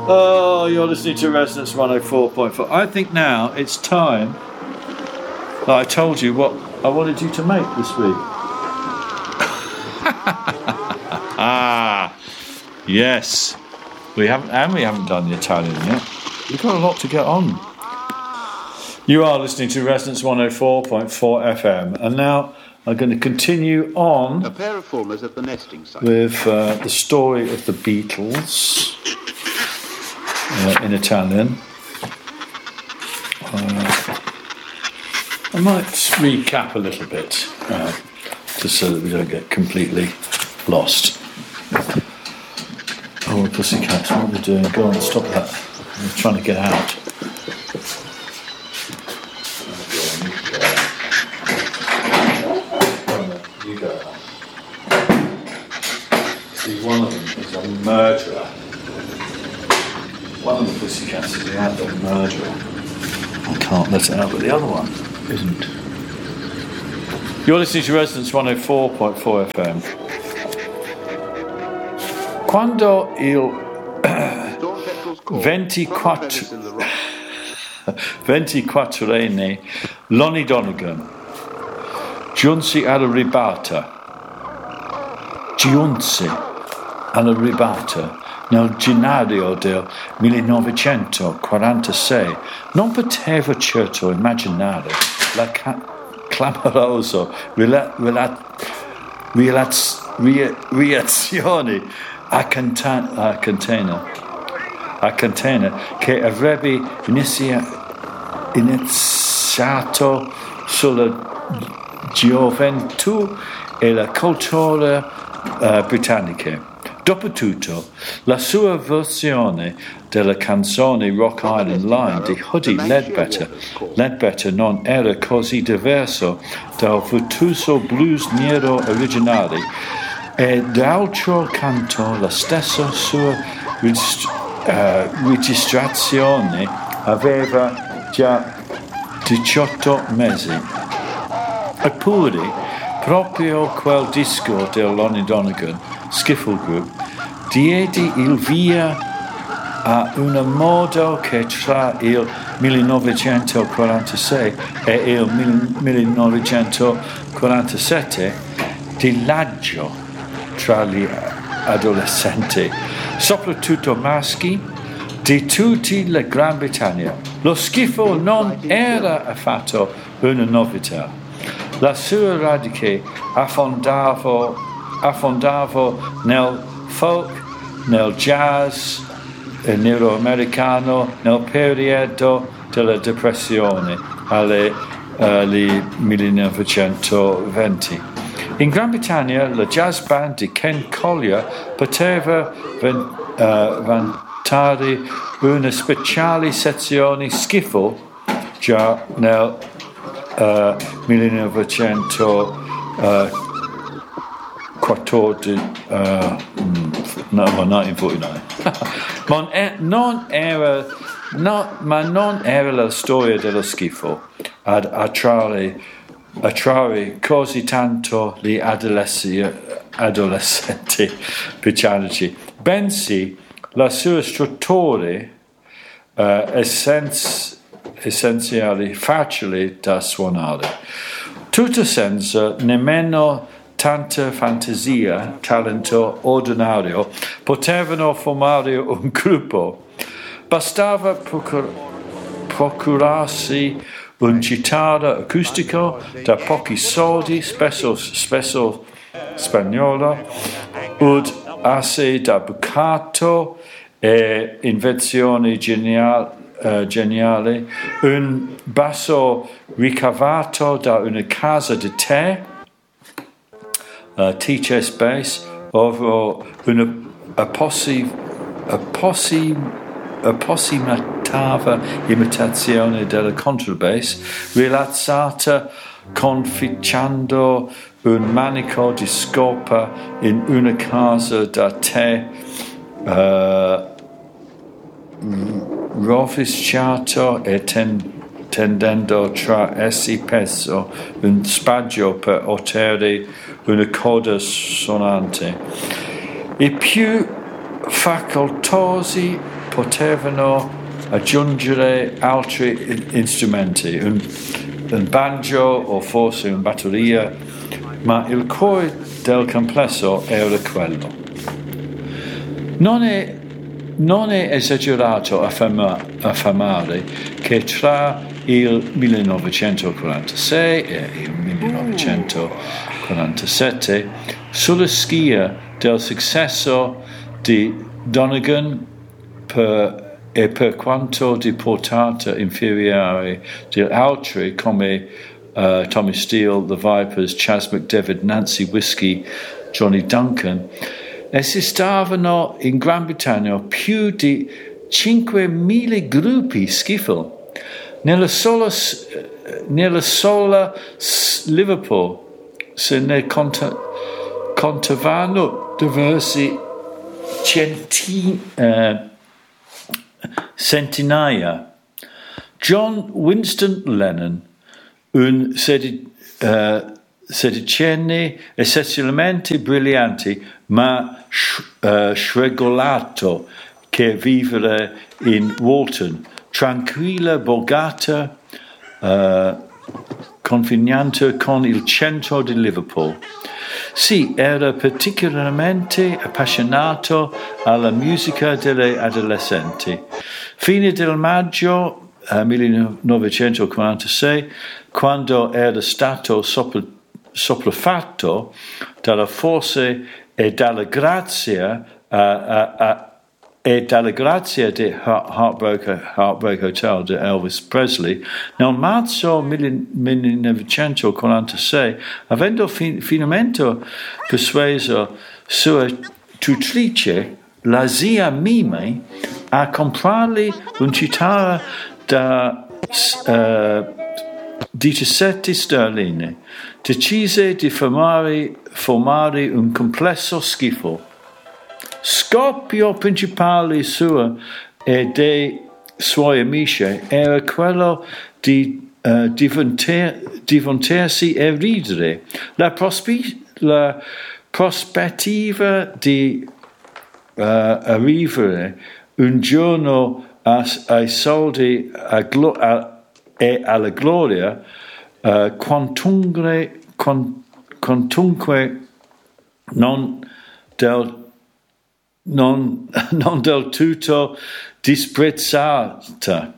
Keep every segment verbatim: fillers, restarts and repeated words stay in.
Oh, you're listening to Resonance one oh four point four. I think now it's time that I told you what I wanted you to make this week. Ah, yes. We haven't, and we haven't done the Italian yet. We've got a lot to get on. You are listening to Resonance one oh four point four F M, and now I'm going to continue on a pair of formers at the nesting site with uh, the story of the Beatles uh, in Italian. Uh, I might recap a little bit, uh, just so that we don't get completely lost. Oh, pussycats, what are they doing? Go on, stop that. I'm trying to get out. You go out. See, one of them is a murderer. One of the pussycats is an adult murderer. I can't let it out, but the other one isn't. You're listening to Resonance one oh four point four F M. Quando il ventiquattrenne Lonnie Donegan giunse alla ribalta, giunse alla ribalta nel gennaio del millenovecentoquarantasei, non poteva certo immaginare la ca- clamorosa rela- rela- relaz- rea- reazione a, Canta- a Catena, a Catena che avrebbe inicia- iniziato sulla gioventù e la cultura uh, britanniche. Dopotutto, la sua versione della canzone Rock Island Line di Huddie Ledbetter, Ledbetter non era così diverso dal virtuoso blues nero originale, e d'altro canto la stessa sua regist- uh, registrazione aveva già diciotto mesi. Eppure, proprio quel disco del Lonnie Donegan, Skiffle Group, diede il via a un modo che tra il millenovecentoquarantasei e il millenovecentoquarantasette di lagio tra gli adolescenti, soprattutto maschi, di tutta la Gran Bretagna. Lo schifo non era affatto una novità. La sua radice affondava, affondava nel folk, nel jazz eh, nero-americano, nel periodo della depressione alle uh, millenovecentoventi. In Gran Bretagna la jazz band di Ken Collier poteva ven, uh, vantare una speciale sezione skiffle già nel uh, millenovecentoquattordici, uh, no, millenovecentoquarantanove. Ma non era, no, ma non era la storia dello schifo ad attrarre attrarre così tanto gli adolescenti, adolescenti britannici, bensì la sua struttura uh, essence, essenziale, facile da suonare, tutta senza nemmeno tanta fantasia, talento ordinario, potevano formare un gruppo. Bastava procur- procurarsi un chitarra acustico da pochi soldi, spesso, spesso spagnola, un asse da bucato e invenzione genial, uh, geniale, un basso ricavato da una casa di tè, uh, Teacher's Bass, ovvero una appossi, appossi, approssimativa imitazione della contrabbass, rilassata conficciando un manico di scopa in una casa da tè, uh, rovesciato e ten, tendendo tra essi peso un spazio per ottenere una coda sonante. I più facoltosi potevano aggiungere altri strumenti, un, un banjo o forse una batteria, ma il cuore del complesso era quello. Non è, non è esagerato afferma, affermare che tra il millenovecentoquarantasei e il millenovecentoquarantasette, sulla scia del successo di Donegan per e per quanto di portata inferiore di altri come uh, Tommy Steele, The Vipers, Chas McDavid, Nancy Whiskey, Johnny Duncan, esistevano in Gran Bretagna più di cinquemila gruppi skiffle. Nella sola, nella sola Liverpool se ne conta, contavano diversi centinaia uh, centinaia. John Winston Lennon, un sedi, uh, sedicenne eccessivamente brillante ma sh- uh, sregolato, che viveva in Walton, tranquilla, borgata, uh, confinante con il centro di Liverpool. Sì, era particolarmente appassionato alla musica delle adolescenti. Fine del maggio eh, millenovecentoquarantasei, quando era stato sopra, sopraffatto dalla forza e dalla grazia uh, uh, uh, e dalla grazia di Heartbreak, Heartbreak Hotel di Elvis Presley, nel marzo millenovecentoquarantasei, avendo fin- finalmente persuaso sua tutrice, la zia Mimi, a comprargli un chitarra da uh, diciassette sterline, decise di formare, formare un complesso schifo. Scoppio principale suo e dei suoi amici era quello di uh, diventer, diventarsi e ridere. La, prospe- la prospettiva di uh, arrivare un giorno a, ai soldi a glo- a, e alla gloria, uh, quantunque, quantunque non del Non, non del tutto disprezzata.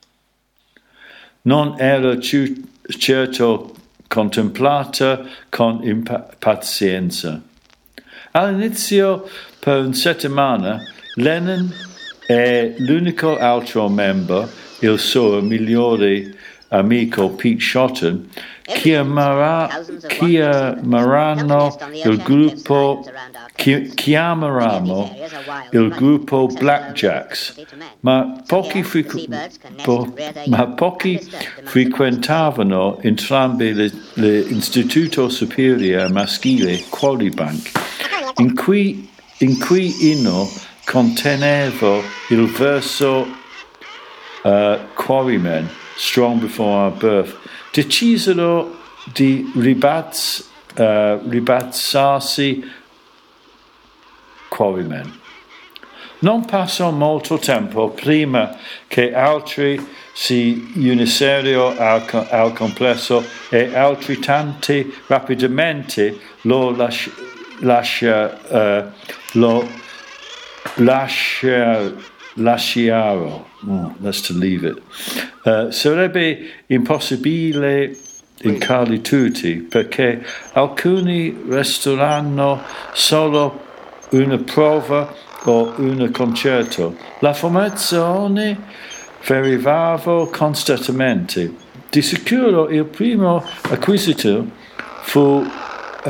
Non era ci, certo contemplata con impazienza. All'inizio, per una settimana, Lennon e l'unico altro membro, il suo migliore amico Pete Shotton, chiamara, chiamaranno il gruppo chiameranno il gruppo Blackjacks, ma pochi, frequ- po- ma pochi frequentavano entrambi l'istituto superiore maschile Quarrybank, in cui, in cui inno conteneva il verso uh, Quarrymen, Strong Before Our Birth. Decisero di ribazz, uh, ribazzarsi Quarrymen. Non passò molto tempo prima che altri si unissero al, al complesso e altri tanti rapidamente lo lasci, lascia, uh, lo lascia, lasciarono. Oh, let's to leave it. Uh, sarebbe impossibile incarli tutti, perché alcuni resteranno solo una prova o un concerto. La formazione variava costantemente. Di sicuro il primo acquisito fu, uh,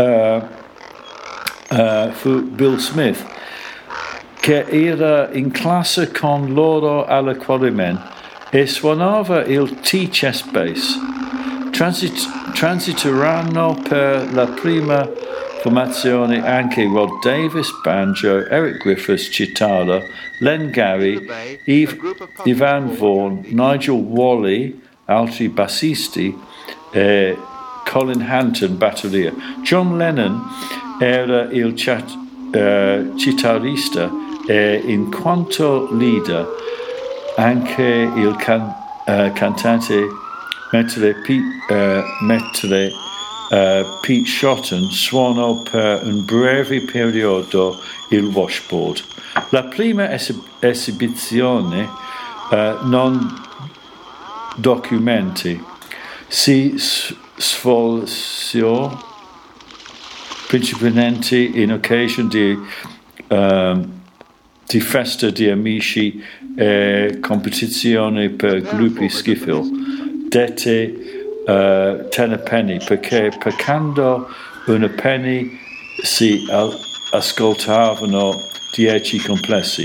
uh, fu Bill Smith, che era in classe con loro alla Quarrymen e suonava il T-chest bass. Transit- transiteranno per la prima formazione anche Rod Davis, banjo, Eric Griffiths, chitarra, Len Gary, Eve, Ivan Vaughan, Nigel Wally, altri bassisti, e Colin Hanton, batteria. John Lennon era il chat, uh, chitarrista e in quanto leader anche il can, uh, cantante Metre Pete, uh, Metre, uh, Pete Shotton suonò per un breve periodo il washboard. La prima esib- esibizione uh, non documenti si s- svolse principalmente in occasione di, uh, di festa di amici e competizioni per gruppi skiffle, dette uh, ten a penny, perché pagando una penny si al- ascoltavano dieci complessi.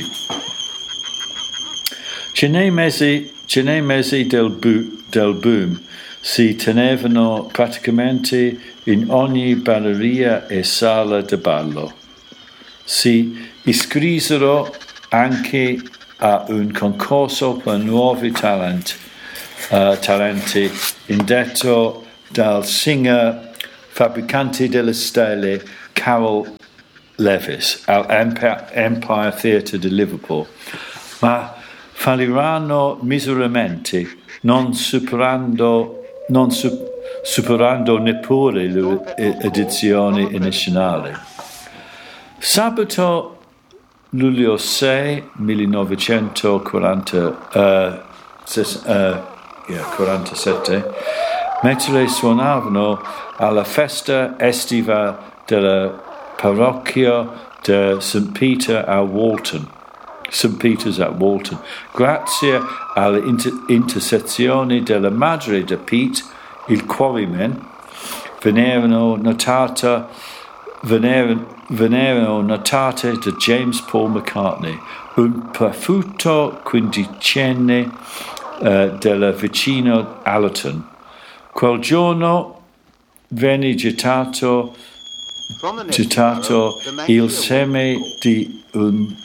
Ce nei mesi, ce nei mesi del, bu- del boom si tenevano praticamente in ogni balleria e sala di ballo. Si iscrissero anche a un concorso per nuovi talenti, uh, talenti indetto dal singer fabbricante delle stelle Carol Levis all'Empire Empire Theatre di Liverpool, ma falliranno miseramente, non superando non su- superando neppure l'edizione iniziale. Sabato luglio sei millenovecentoquaranta, uh, ses, uh, yeah, quarantasette, mentre suonavano alla festa estiva della parrocchia di Saint Peter a Walton. Saint Peter's at Walton, grazie alle inter- intercessioni della madre di Pete, il Quarrymen, venivano notate, venivano, venivano notate da James Paul McCartney, un perfetto quindicenne uh, del vicino Allerton. Quel giorno venne gettato, gettato il seme di un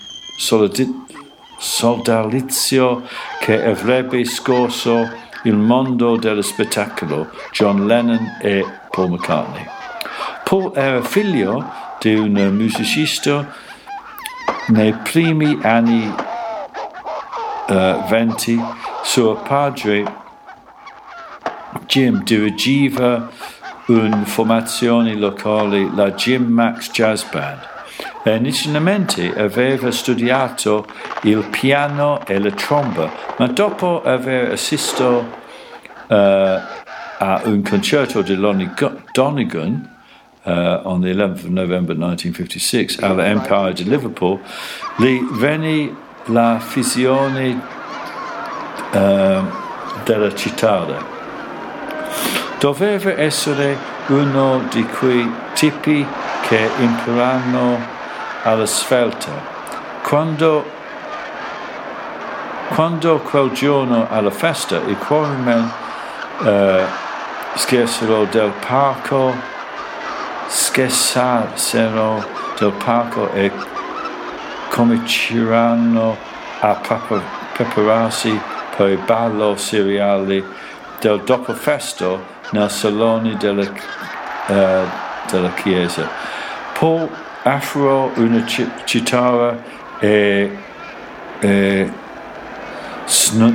sodalizio che avrebbe scorso il mondo dello spettacolo, John Lennon e Paul McCartney. Paul era figlio di un musicista nei primi anni uh, venti. Suo padre Jim dirigiva una formazione locale, la Jim Max Jazz Band. Inizialmente aveva studiato il piano e la tromba, ma dopo aver assistito uh, a un concerto di Lonnie Donegan uh, on the eleventh of November nineteen fifty-six all'Empire di Liverpool, gli venne la visione uh, della città. Doveva essere uno di quei tipi che imparano alla svelta. Quando, quando quel giorno alla festa i Quarrymen uh, schersero del parco, scherzassero del parco e cominciarono a prepararsi per il ballo seriale del dopofesta nel salone della, uh, della chiesa. Paul afferrò una c- chitarra e, e sno,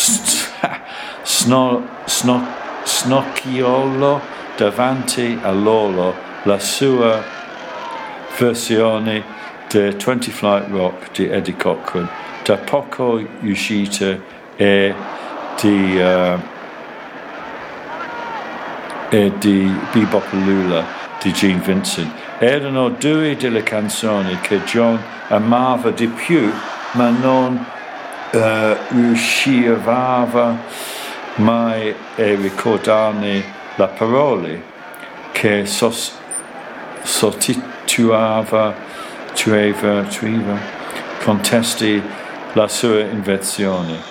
sno, sno, snocchiolò davanti a loro la sua versione di twenty Flight Rock di Eddie Cochran, da poco uscita, e di, uh, e di Bebop-A-Lula di Gene Vincent. Erano due delle canzoni che John amava di più, ma non uh, riusciva mai a ricordarne le parole, che sos- sostituava, tueva, tueva, con testi la sua invenzione.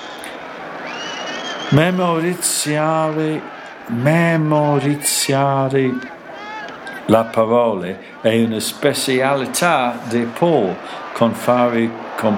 Memorizzare, memorizzare la parola è una specialità di Paul, con fare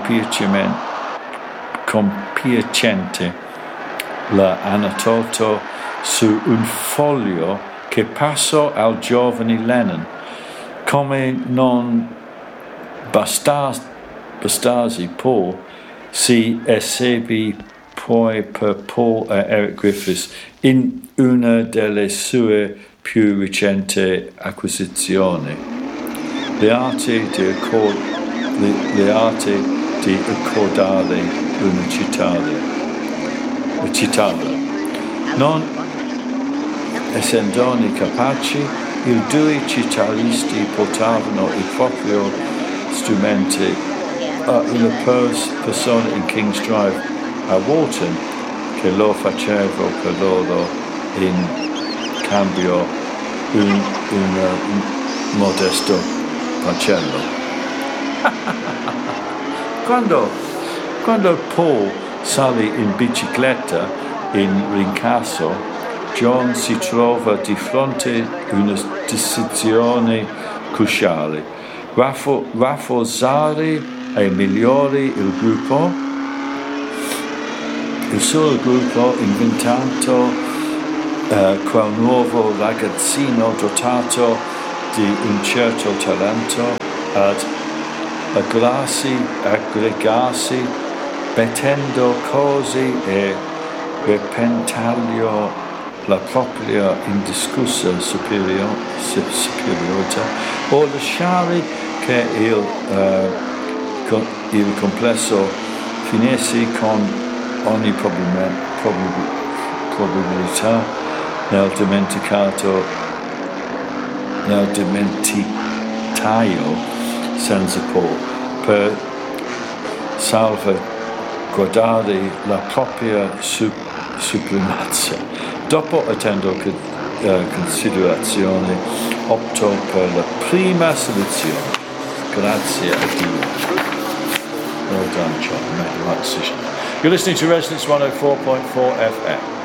compiacente. L'ha annotato su un foglio che passò al giovane Lennon. Come non bastasse, Bastasi Paul si esebi poi per Paul e Eric Griffiths in una delle sue più recenti acquisizioni, le arti di, accord- le, le arti di accordare una città. Cittadina. Non essendone capaci, i due cittadisti portavano il proprio strumenti a una persona in King's Drive a Wharton che lo faceva per loro in cambio un, un, un modesto macello. quando, quando Paul salì in bicicletta in rincaszo, John si trova di fronte a una decisione cruciale: Raffo, rafforzare e migliorare il gruppo, il suo gruppo inventato uh, quel nuovo ragazzino dotato di un certo talento ad aggregarsi, aggregarsi mettendo cose e repentaglio la propria indiscussa superior, superiorità, o lasciare che il, uh, il complesso finisse con ogni problema, probabilità nel dimenticato, nel dimenticaio senza Paul, per salvaguardare la propria su- supremazia. Dopo, attendo che, uh, considerazione, optò per la prima soluzione. Grazie a Dio. Well done, John. You made the right decision. You're listening to Resonance one oh four point four F M.